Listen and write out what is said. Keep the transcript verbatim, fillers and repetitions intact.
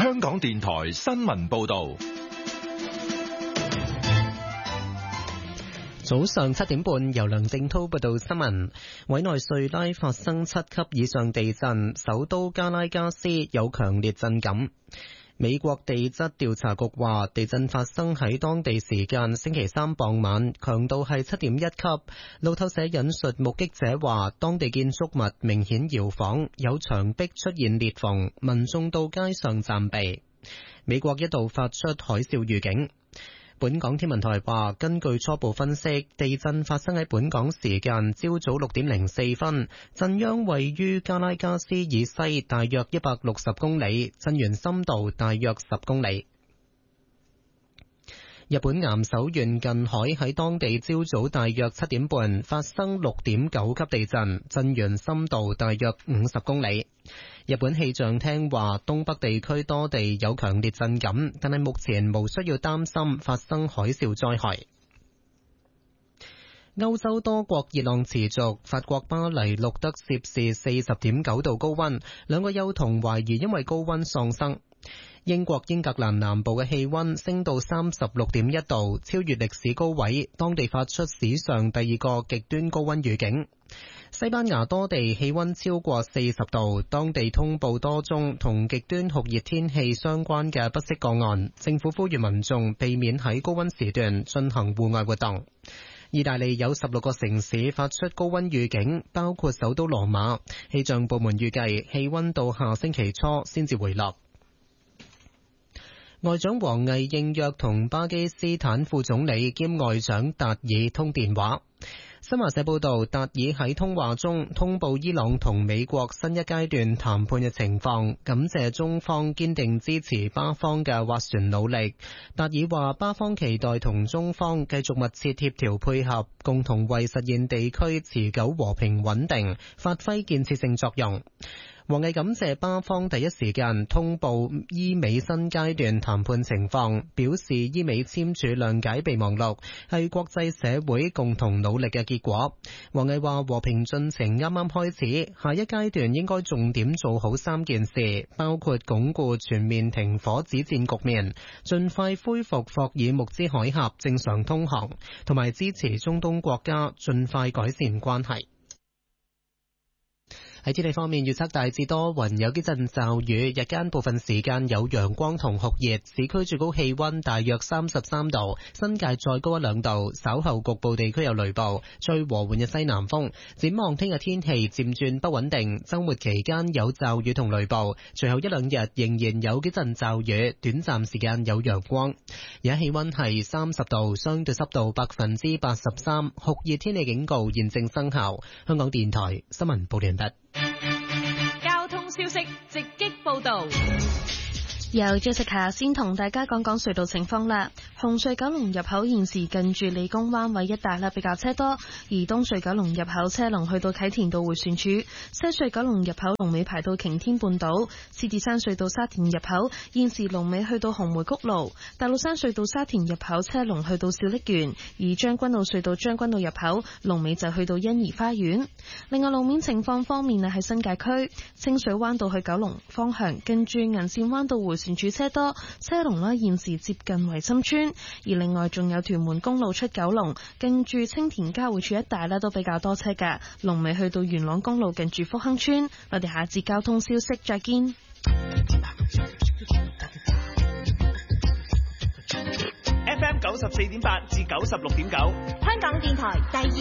香港電台新聞報道。 早上七點半，由梁正濤報道新聞。委內瑞拉發生七級以上地震，首都加拉加斯有強烈震感。美國地質調查局話，地震發生喺當地時間星期三傍晚，強度係七點一級。路透社引述目擊者話，當地建築物明顯搖晃，有牆壁出現裂縫，民眾到街上暫避。美國一度發出海嘯預警。本港天文台話，根據初步分析，地震發生喺本港時間朝早六點零四分，震央位於加拉加斯以西大約一百六十公里，震源深度大約十公里。日本岩手縣近海喺當地朝早大約七點半發生六點九級地震，震源深度大約五十公里。日本氣象廳話，東北地區多地有強烈震感，但係目前無需要擔心發生海嘯災害。歐洲多國熱浪持續，法國巴黎錄得攝氏四十點九度高溫，兩個幼童懷疑因為高溫喪生。英國英格蘭南部嘅氣溫升到三十六點一度，超越歷史高位，當地發出史上第二個極端高溫預警。西班牙多地氣溫超過四十度，當地通報多宗同極端酷熱天氣相關嘅不適個案，政府呼籲民眾避免喺高溫時段進行戶外活動。意大利有十六個城市發出高溫預警，包括首都羅馬。氣象部門預計氣溫到下星期初先至回落。外長王毅應約同巴基斯坦副總理兼外長達爾通電話。新華社報道，達爾喺通話中通報伊朗同美國新一階段談判嘅情況，感謝中方堅定支持巴方嘅斡旋努力。達爾話，巴方期待同中方繼續密切協調配合，共同為實現地區持久和平穩定發揮建設性作用。王毅感謝巴方第一時間通報伊美新階段談判情況，表示伊美簽署諒解備忘錄係國際社會共同努力嘅結果。王毅話，和平進程啱啱開始，下一階段應該重點做好三件事，包括鞏固全面停火止戰局面，盡快恢復霍爾木茲海峽正常通航，同埋支持中東國家盡快改善關係。喺天氣方面，預測大致多雲，有幾陣驟雨，日間部分時間有陽光同酷熱，市區最高氣溫大約三十三度，新界再高一兩度，稍後局部地區有雷暴，吹和緩嘅西南風。展望聽日天氣漸轉不穩定，周末期間有驟雨同雷暴，隨後一兩日仍然有幾陣驟雨，短暫時間有陽光。而家氣溫係三十度，相對濕度百分之八十三，酷熱天氣警告現正生效。香港電台新聞報完畢。 交通消息直擊報道。 由 Jessica 先同大家講講隧道情況啦。紅隧九龍入口現時近住理工灣位一帶啦，比較車多；而東隧九龍入口車龍去到啟田道迴旋處，西隧九龍入口龍尾排到擎天半島，獅子山隧道沙田入口現時龍尾去到紅梅谷路，大老山隧道沙田入口車龍去到小瀝源，而將軍澳隧道將軍澳入口龍尾就去到欣怡花園。另外路面情況方面啊，喺新界區清水灣道去九龍方向，跟住銀線灣道迴旋處車多，車龍呢現時接近維深村。而另外仲有屯門公路出九龍，近住青田交匯處一帶呢都比較多車㗎，龍尾去到元朗公路近住福亨村。我哋下節交通消息再見。 F M 九十四點八至九十六點九， 香港電台第二